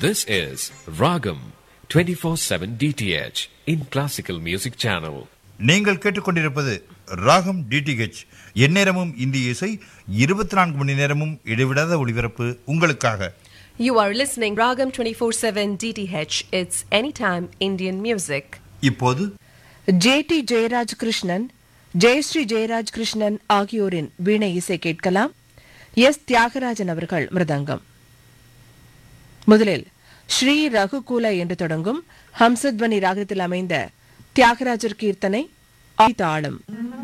This is Ragam 24/7 DTH in Classical Music Channel. நீங்கள் கேட்டுக்கொண்டிருப்பது ராகம் டிடிஹெச். எந்நேரமும் இந்திய இசை, 24 மணி நேரமும் இடைவிடாத ஒளிபரப்பு உங்களுக்காக. You are listening Ragam 24/7 DTH. It's anytime Indian music. இப்போது ஜே.டி. ஜெயராஜ் கிருஷ்ணன், ஜெயஸ்ரீ ஜெயராஜ் கிருஷ்ணன் ஆகியோரின் வீணை இசை கேட்கலாம். எஸ். தியாகராஜன் அவர்கள் மிருதங்கம். முதலில் ஸ்ரீ ரகுகுல என்று தொடங்கும் ஹம்சத்வனி ராகத்தில் அமைந்த தியாகராஜர் கீர்த்தனை ஆதிதாளம்.